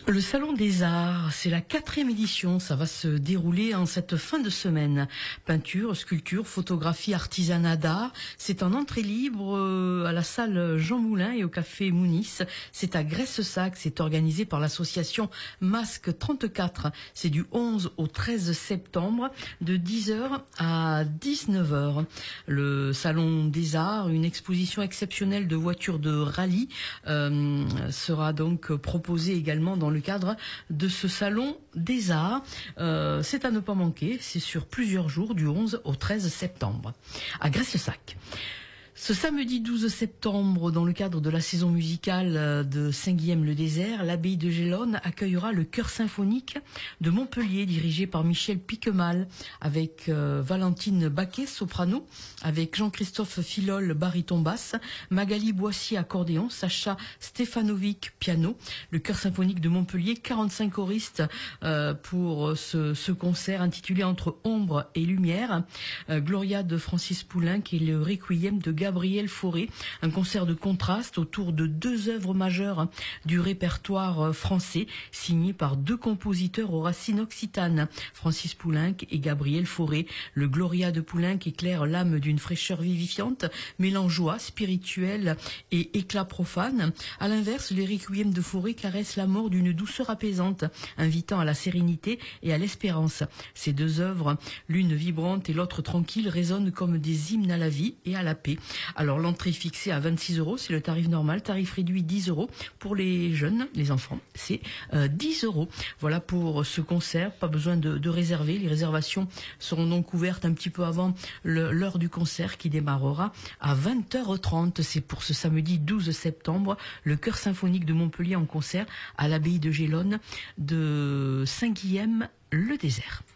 Le Salon des Arts, c'est la 4e édition. Ça va se dérouler en cette fin de semaine. Peinture, sculpture, photographie, artisanat d'art. C'est en entrée libre à la salle Jean Moulin et au café Mounis. C'est à Graissac. C'est organisé par l'association Masque 34. C'est du 11 au 13 septembre, de 10h à 19h. Le Salon des Arts, une exposition exceptionnelle de voitures de rallye, sera donc proposée également dans le cadre de ce Salon des Arts. C'est à ne pas manquer, c'est sur plusieurs jours, du 11 au 13 septembre, à Graissac. Ce samedi 12 septembre, dans le cadre de la saison musicale de Saint-Guilhem-le-Désert, l'abbaye de Gélone accueillera le chœur symphonique de Montpellier, dirigé par Michel Piquemal, avec Valentine Baquet, soprano, avec Jean-Christophe Filol, baryton basse, Magali Boissier, accordéon, Sacha Stefanovic, piano. Le chœur symphonique de Montpellier, 45 choristes pour ce concert intitulé Entre ombre et lumière. Gloria de Francis Poulenc et le Requiem de Gabriel Fauré, un concert de contraste autour de 2 œuvres majeures du répertoire français, signées par 2 compositeurs aux racines occitanes, Francis Poulenc et Gabriel Fauré. Le Gloria de Poulenc éclaire l'âme d'une fraîcheur vivifiante, mêlant joie spirituelle et éclat profane. À l'inverse, les Requiem de Fauré caressent la mort d'une douceur apaisante, invitant à la sérénité et à l'espérance. Ces 2 œuvres, l'une vibrante et l'autre tranquille, résonnent comme des hymnes à la vie et à la paix. Alors l'entrée fixée à 26 €, c'est le tarif normal, tarif réduit 10 € pour les jeunes, les enfants, c'est 10 €. Voilà pour ce concert, pas besoin de réserver, les réservations seront donc ouvertes un petit peu avant l'heure du concert qui démarrera à 20h30. C'est pour ce samedi 12 septembre, le chœur symphonique de Montpellier en concert à l'abbaye de Gélone de Saint-Guilhem-le-Désert.